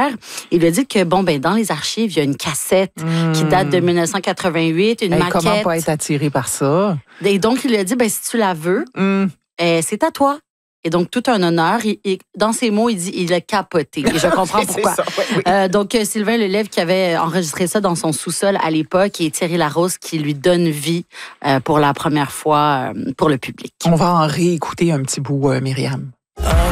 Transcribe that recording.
mère. Il lui a dit que, dans les archives, il y a une cassette qui date de 1988, une maquette. Comment pas être attiré par ça? Et donc, il lui a dit, si tu la veux, c'est à toi. Et donc, tout un honneur. Dans ses mots, il dit il a capoté. Et je comprends pourquoi. Ça, oui. Donc, Sylvain Lelièvre qui avait enregistré ça dans son sous-sol à l'époque et Thierry Larose qui lui donne vie pour la première fois pour le public. On va en réécouter un petit bout, Myriam.